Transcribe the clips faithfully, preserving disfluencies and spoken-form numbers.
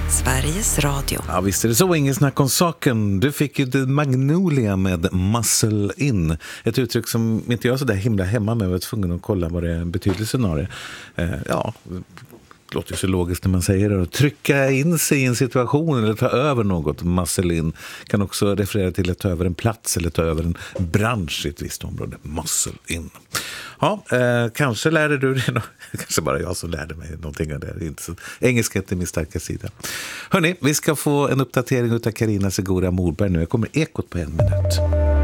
Sveriges Radio. Ja, visst är det så, ingen snack om saken. Du fick ju The Magnolia med Muscle In. Ett uttryck som inte jag är så där himla hemma med. Jag var tvungen att kolla vad det är betydelsen av det. Eh, ja, det låter ju så logiskt när man säger det. Att trycka in sig i en situation eller ta över något. Muscle In kan också referera till att ta över en plats eller ta över en bransch i ett visst område. Muscle In. Ja, eh, kanske lärde du det. Kanske bara jag som lärde mig någonting av det. Inte så. Engelska är inte min starka sida. Hörrni, vi ska få en uppdatering av Carina Segura Morberg nu. Jag kommer ekot på en minut.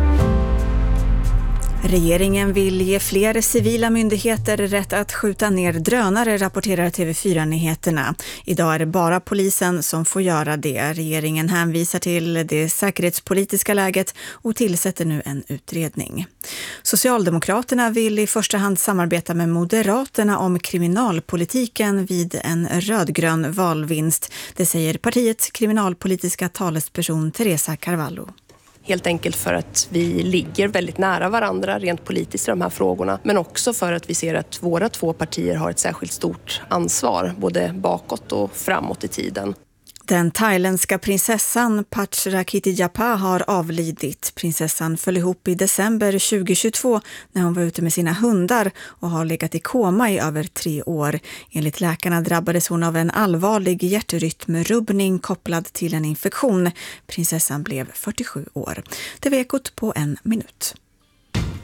Regeringen vill ge fler civila myndigheter rätt att skjuta ner drönare, rapporterar T V fyra-nyheterna. Idag är det bara polisen som får göra det. Regeringen hänvisar till det säkerhetspolitiska läget och tillsätter nu en utredning. Socialdemokraterna vill i första hand samarbeta med Moderaterna om kriminalpolitiken vid en rödgrön valvinst. Det säger partiets kriminalpolitiska talesperson Teresa Carvalho. Helt enkelt för att vi ligger väldigt nära varandra rent politiskt i de här frågorna. Men också för att vi ser att våra två partier har ett särskilt stort ansvar. Både bakåt och framåt i tiden. Den thailändska prinsessan Pachrakitijapa har avlidit. Prinsessan föll ihop i december tjugohundratjugotvå när hon var ute med sina hundar och har legat i koma i över tre år. Enligt läkarna drabbades hon av en allvarlig hjärtrytmrubbning kopplad till en infektion. Prinsessan blev fyrtiosju år. Det var ekot på en minut.